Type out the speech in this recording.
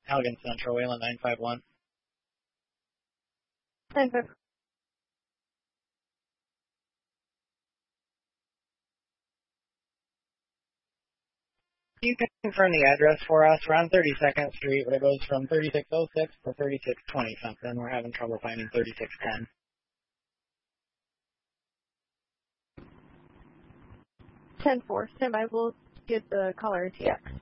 Allegan Central, Wayland 951. 10-5. You can confirm the address for us. We're on 32nd Street, but it goes from 3606 to 3620 something. We're having trouble finding 3610. 10-4. Stand by. We'll get the caller ATX.